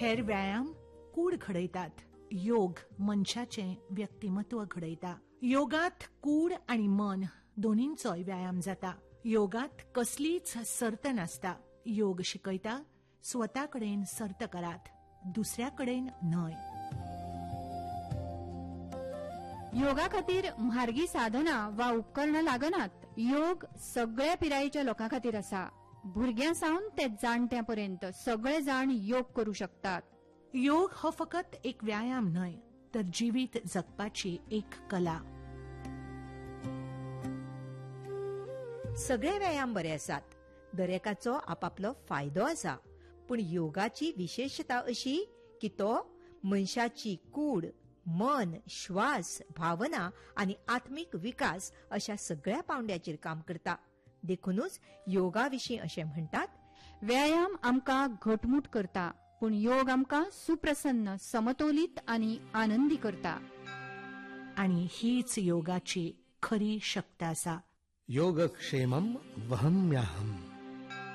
हेर व्यायाम कूड घडयतात, योग मनशाचे व्यक्तिमत्व घडयता. योगात कूड आणि मन दोन्हींचोय व्यायाम जाता. योगात कसलीच सर्त नासता. योग शिकयता स्वता कडेन सर्त करात, दुसऱ्या कडेन न्हय. योगा खातीर म्हारगी साधना वा उपकरणां लागनात. योग सगळ्या पिरायेच्या लोकां खातीर आसा. भुरग्यां सावन ते जाणट्यां पर्यंत सगळे जाण योग करू शकतात. योग हो फकत एक व्यायाम न्हय, तर जिवीत जगपाची एक कला. सगळे व्यायाम बरे आसात, दरेकाचो आपापलो फायदो आसा. पूण योगाची विशेषता अशी की तो मनशाची कूड, मन, श्वास, भावना आणि आत्मिक विकास अशा सगळ्या पावंड्याचेर काम करता. देखूनच योगा विशीं अशें म्हणटात, व्यायाम आमकां घटमूट करता, पूण योग आमकां सुप्रसन्न, समतोलित आणि आनंदी करता. आणि हीच योगाची खरी शक्त आसा. योगक्षेमं वहम्यहम्.